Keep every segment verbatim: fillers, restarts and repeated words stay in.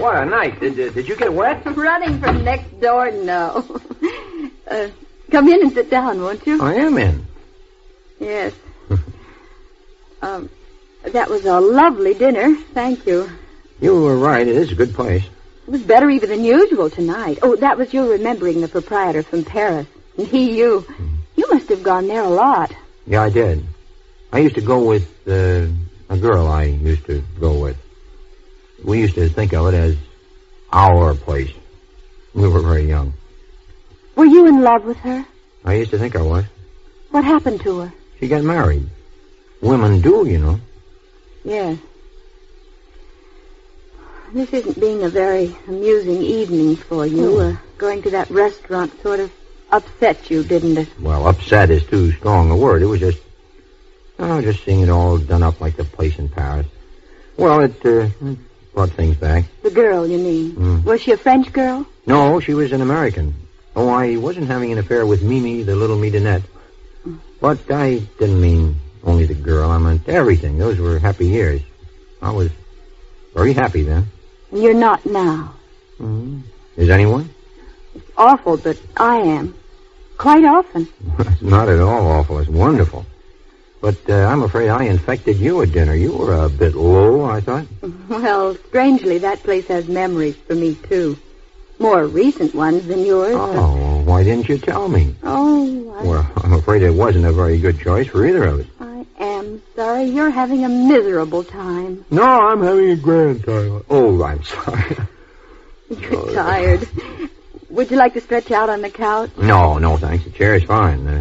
what a night. Did, did, did you get wet? Running from next door, no. uh, come in and sit down, won't you? I am in. Yes. um, that was a lovely dinner. Thank you. You were right. It is a good place. It was better even than usual tonight. Oh, that was you remembering the proprietor from Paris. And he, you. You must have gone there a lot. Yeah, I did. I used to go with uh, a girl I used to go with. We used to think of it as our place. We were very young. Were you in love with her? I used to think I was. What happened to her? She got married. Women do, you know. Yes. This isn't being a very amusing evening for you. Uh, going to that restaurant sort of upset you, didn't it? Well, upset is too strong a word. It was just, oh, just seeing it all done up like the place in Paris. Well, it uh, brought things back. The girl, you mean? Mm. Was she a French girl? No, she was an American. Oh, I wasn't having an affair with Mimi, the little Midinette. Mm. But I didn't mean only the girl. I meant everything. Those were happy years. I was very happy then. And you're not now. Mm. Is anyone? It's awful, but I am. Quite often. It's not at all awful. It's wonderful. But uh, I'm afraid I infected you at dinner. You were a bit low, I thought. Well, strangely, that place has memories for me, too. More recent ones than yours. Oh, well, why didn't you tell me? Oh, I... Well, I'm afraid it wasn't a very good choice for either of us. I am sorry. You're having a miserable time. No, I'm having a grand time. Oh, I'm sorry. You're oh, tired. Would you like to stretch out on the couch? No, no, thanks. The chair is fine. Uh,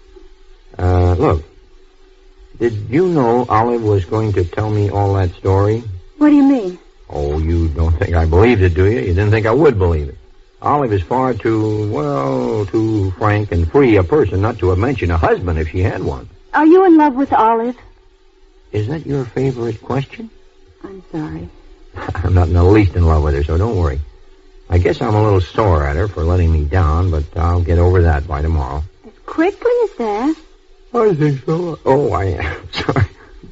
uh, look. Did you know Olive was going to tell me all that story? What do you mean? Oh, you don't think I believed it, do you? You didn't think I would believe it. Olive is far too, well, too frank and free a person not to have mentioned a husband if she had one. Are you in love with Olive? Is that your favorite question? I'm sorry. I'm not in the least in love with her, so don't worry. I guess I'm a little sore at her for letting me down, but I'll get over that by tomorrow. As quickly as that? I think so. Oh, I am. Sorry.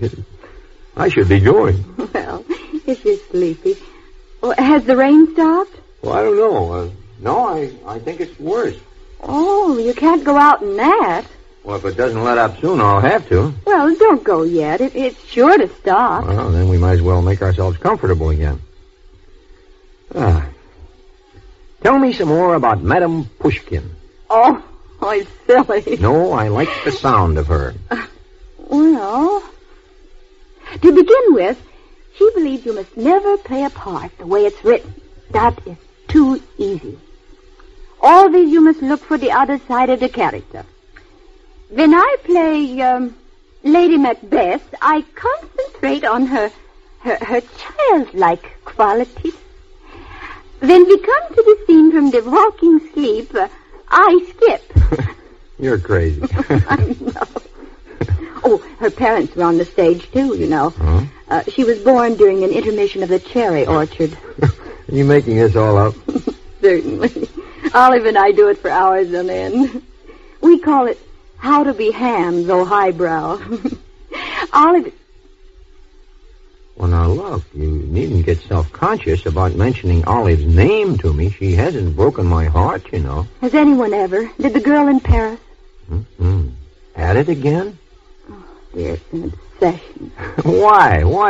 I should be going. Well, if you're sleepy. Well, has the rain stopped? Well, I don't know. Uh, no, I, I think it's worse. Oh, you can't go out in that. Well, if it doesn't let up soon, I'll have to. Well, don't go yet. It, it's sure to stop. Well, then we might as well make ourselves comfortable again. Ah. Tell me some more about Madame Pushkin. Oh, oh, it's silly. No, I like the sound of her. Uh, well, to begin with, she believes you must never play a part the way it's written. That is too easy. Always you must look for the other side of the character. When I play um, Lady Macbeth, I concentrate on her, her, her childlike qualities. When we come to the scene from the walking sleep, uh, I skip. You're crazy. I know. Oh, her parents were on the stage, too, you know. Huh? Uh, she was born during an intermission of the cherry orchard. Are you making this all up? Certainly. Olive and I do it for hours on end. We call it How to Be Ham, though highbrow. Olive... Well, now, look, you needn't get self-conscious about mentioning Olive's name to me. She hasn't broken my heart, you know. Has anyone ever? Did the girl in Paris? Mm-hmm. At it again? Oh, dear, it's an obsession. Why? Why?